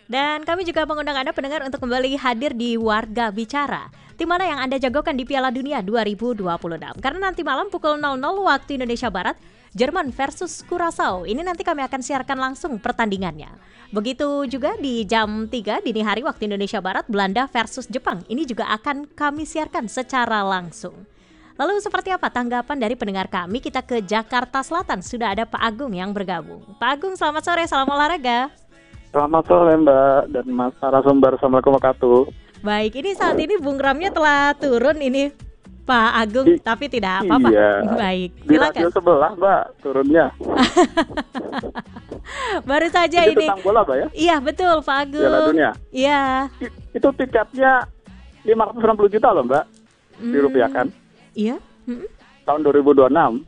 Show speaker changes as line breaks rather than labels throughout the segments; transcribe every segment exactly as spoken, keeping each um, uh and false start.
Dan kami juga mengundang Anda pendengar untuk kembali hadir di Warga Bicara. Tim mana yang Anda jagokan di Piala Dunia dua ribu dua puluh enam? Karena nanti malam pukul nol nol waktu Indonesia Barat, Jerman versus Curaçao. Ini nanti kami akan siarkan langsung pertandingannya. Begitu juga di jam tiga dini hari waktu Indonesia Barat, Belanda versus Jepang. Ini juga akan kami siarkan secara langsung. Lalu seperti apa tanggapan dari pendengar kami? Kita ke Jakarta Selatan, sudah ada Pak Agung yang bergabung. Pak Agung, selamat sore, salam olahraga.
Selamat sore Mbak dan Mas narasumber, assalamualaikum warahmatullahi wabarakatuh.
Baik, ini saat ini Bung Ramnya telah turun ini Pak Agung, I, tapi tidak apa-apa.
Iya.
Baik,
di
silakan.
radio sebelah Mbak turunnya.
Baru saja
ini.
ini.
Tentang bola Mbak ya?
Iya betul Pak Agung.
Piala Dunia.
Iya.
I, itu tiketnya lima ratus enam puluh juta loh Mbak, hmm, dirupiahkan.
Iya. Hmm.
Tahun dua ribu dua puluh enam.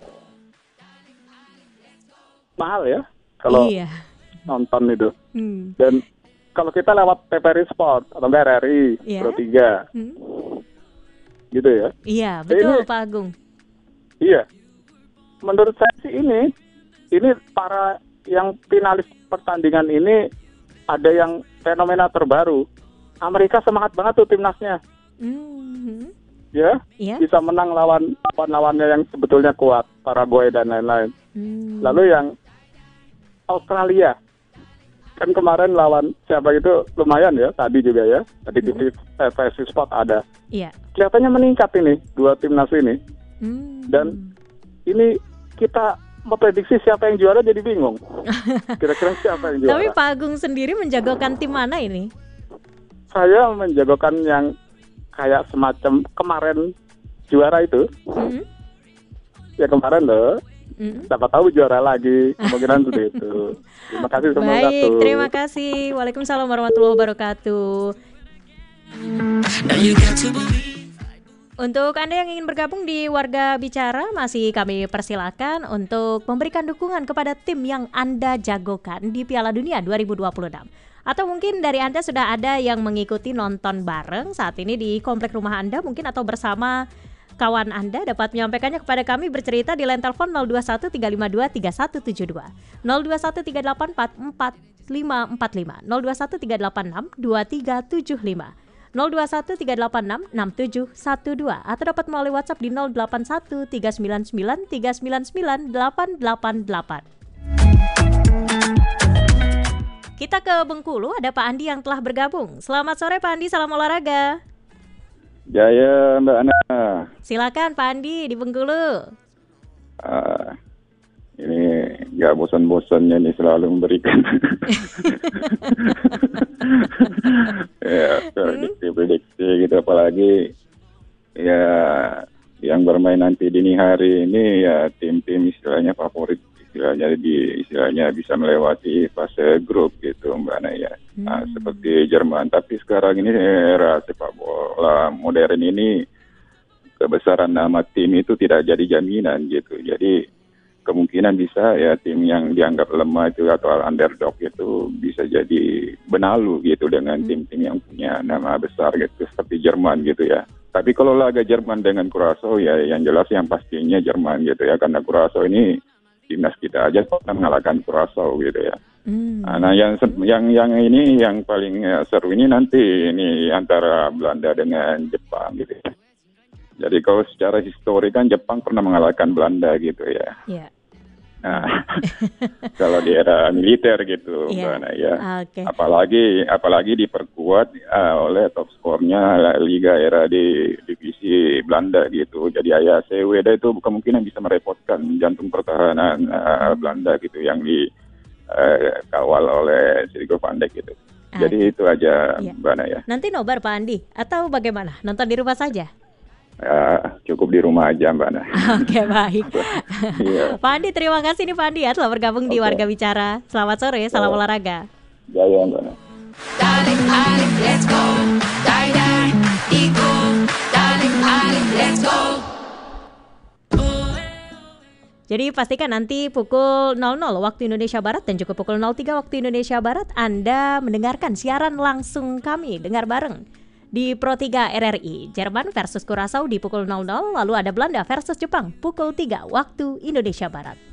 Mahal ya kalau
iya.
nonton itu.
Hmm.
Dan kalau kita lewat T V R I Sport atau R R I,
yeah.
Pro tiga, hmm. gitu ya?
Iya, betul
ini,
Pak Agung.
Iya, menurut saya sih ini, ini para yang finalis pertandingan ini ada yang fenomena terbaru. Amerika semangat banget tuh timnasnya, mm-hmm. ya, yeah. bisa menang lawan lawan-lawannya yang sebetulnya kuat, Paraguay dan lain-lain. Mm. Lalu yang Australia. Kan kemarin lawan siapa itu lumayan ya, tadi juga ya, tadi di T V R I Sport ada.
Iya.
Kelihatannya meningkat ini, dua timnas ini. Hmm. Dan ini kita memprediksi siapa yang juara jadi bingung. Kira-kira siapa yang juara.
Tapi Pak Agung sendiri menjagokan tim mana ini?
Saya menjagokan yang kayak semacam kemarin juara itu. Hmm. Ya kemarin loh. Mm. Siapa tahu juara lagi, kemungkinan seperti itu. Terima kasih semua.
Baik, terima kasih. Waalaikumsalam warahmatullahi wabarakatuh. Untuk Anda yang ingin bergabung di Warga Bicara, masih kami persilakan untuk memberikan dukungan kepada tim yang Anda jagokan di Piala Dunia dua ribu dua puluh enam. Atau mungkin dari Anda sudah ada yang mengikuti nonton bareng saat ini di komplek rumah Anda mungkin, atau bersama kawan Anda, dapat menyampaikannya kepada kami, bercerita di line telepon nol dua satu tiga lima dua tiga satu tujuh dua, nol dua satu tiga delapan empat empat lima empat lima, nol dua satu tiga delapan enam dua tiga tujuh lima, nol dua satu tiga delapan enam enam tujuh satu dua, atau dapat melalui WhatsApp di nol delapan satu tiga sembilan sembilan tiga sembilan sembilan delapan delapan delapan. Kita ke Bengkulu, ada Pak Andi yang telah bergabung. Selamat sore Pak Andi, salam olahraga.
Jaya Mbak Ana.
Silakan Pak Andi di Bengkulu.
Uh, ini nggak bosan-bosannya nih selalu memberikan ya prediksi-prediksi gitu, apalagi ya yang bermain nanti dini hari ini ya tim-tim istilahnya favorit, istilahnya di istilahnya bisa melewati fase grup gitu Mbak Ana ya. Nah, hmm. seperti Jerman. Tapi sekarang ini era sepak bola modern ini kebesaran nama tim itu tidak jadi jaminan gitu. Jadi kemungkinan bisa ya tim yang dianggap lemah itu atau underdog itu bisa jadi benalu gitu dengan hmm. tim-tim yang punya nama besar gitu seperti Jerman gitu ya. Tapi kalau laga Jerman dengan Curaçao ya yang jelas yang pastinya Jerman gitu ya, karena Curaçao ini timnas kita aja pernah mengalahkan Curaçao gitu ya. Hmm. Nah, yang yang yang ini yang paling ya, seru ini nanti ini antara Belanda dengan Jepang gitu ya. Jadi kalau secara histori kan Jepang pernah mengalahkan Belanda gitu ya. Yeah. Nah, kalau di era militer gitu, yeah. Mbak, ya. Okay. Apalagi apalagi diperkuat uh, oleh top skornya Liga era di divisi Belanda gitu. Jadi Ayah Seweda itu kemungkinan bisa merepotkan jantung pertahanan uh, Belanda gitu yang dikawal uh, oleh Sirigo Van Dijk gitu. Okay. Jadi itu aja, yeah. Mbak Naya.
Nanti nobar Pak Andi atau bagaimana? Nonton di rumah saja?
Ya, cukup di rumah aja Mbak Ana.
Oke, baik. Iya. Pak Andi, terima kasih nih Pak Andi ya telah bergabung okay. di Warga Bicara. Selamat sore, salam oh. olahraga.
Jaya Mbak Ana.
Darling, darling, let's go. Die, die, ego. Darling, darling, let's go.
Jadi pastikan nanti pukul nol nol waktu Indonesia Barat dan juga pukul nol tiga waktu Indonesia Barat Anda mendengarkan siaran langsung kami, dengar bareng di Pro tiga R R I. Jerman versus Curaçao di pukul nol nol, lalu ada Belanda versus Jepang pukul tiga waktu Indonesia Barat.